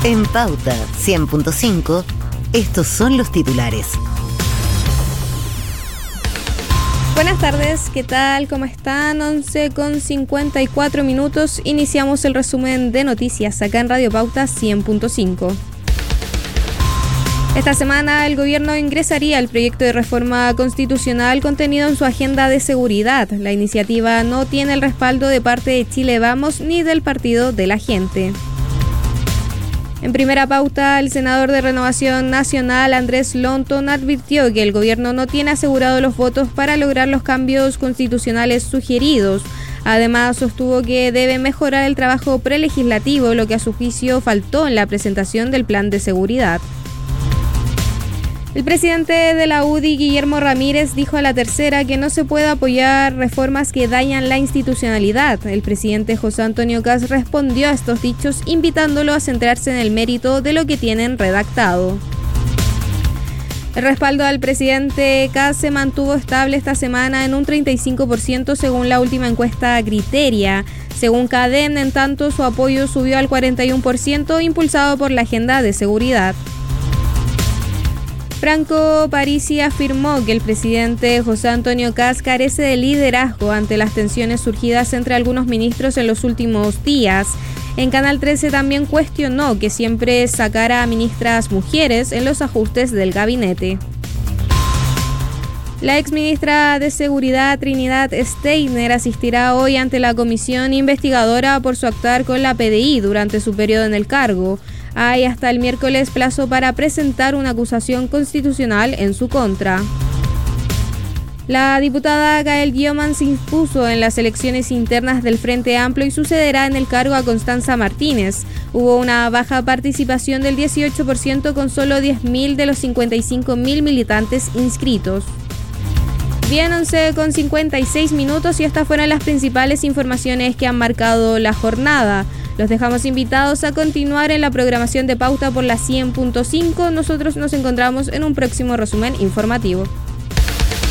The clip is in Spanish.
En Pauta 100.5, estos son los titulares. Buenas tardes, ¿qué tal? ¿Cómo están? 11:54 minutos. Iniciamos el resumen de noticias acá en Radio Pauta 100.5. Esta semana el gobierno ingresaría el proyecto de reforma constitucional contenido en su agenda de seguridad. La iniciativa no tiene el respaldo de parte de Chile Vamos ni del Partido de la Gente. En primera pauta, el senador de Renovación Nacional, Andrés Lonton, advirtió que el gobierno no tiene asegurado los votos para lograr los cambios constitucionales sugeridos. Además, sostuvo que debe mejorar el trabajo prelegislativo, lo que a su juicio faltó en la presentación del plan de seguridad. El presidente de la UDI, Guillermo Ramírez, dijo a La Tercera que no se puede apoyar reformas que dañan la institucionalidad. El presidente José Antonio Kast respondió a estos dichos, invitándolo a centrarse en el mérito de lo que tienen redactado. El respaldo al presidente Kast se mantuvo estable esta semana en un 35% según la última encuesta Criteria. Según CADEM, en tanto, su apoyo subió al 41%, impulsado por la agenda de seguridad. Franco Parisi afirmó que el presidente José Antonio Kast carece de liderazgo ante las tensiones surgidas entre algunos ministros en los últimos días. En Canal 13 también cuestionó que siempre sacara a ministras mujeres en los ajustes del gabinete. La exministra de Seguridad, Trinidad Steiner, asistirá hoy ante la comisión investigadora por su actuar con la PDI durante su periodo en el cargo. Hay hasta el miércoles plazo para presentar una acusación constitucional en su contra. La diputada Gael Guiomán se impuso en las elecciones internas del Frente Amplio y sucederá en el cargo a Constanza Martínez. Hubo una baja participación del 18% con solo 10.000 de los 55.000 militantes inscritos. Bien, 11:56 minutos y estas fueron las principales informaciones que han marcado la jornada. Los dejamos invitados a continuar en la programación de Pauta por la 100.5. Nosotros nos encontramos en un próximo resumen informativo.